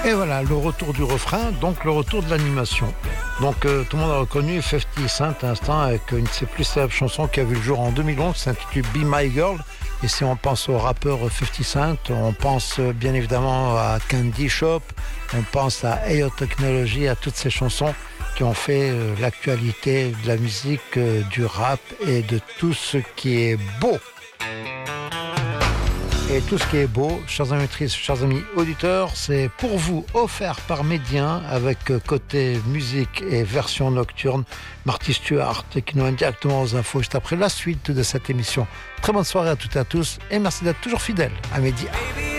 Et voilà, le retour du refrain, donc le retour de l'animation. Donc tout le monde a reconnu 50 Cent à l'instant avec une de ses plus célèbres chansons qui a vu le jour en 2011, s'intitule Be My Girl. Et si on pense au rappeur 50 Cent, on pense bien évidemment à Candy Shop, on pense à Ayo Technology, à toutes ces chansons qui ont fait l'actualité de la musique, du rap et de tout ce qui est beau. Et tout ce qui est beau, chers amis auditrices, chers amis auditeurs, c'est pour vous offert par Médien avec côté musique et version nocturne, Marty Stuart qui nous mène directement aux infos juste après la suite de cette émission. Très bonne soirée à toutes et à tous et merci d'être toujours fidèles à Médien.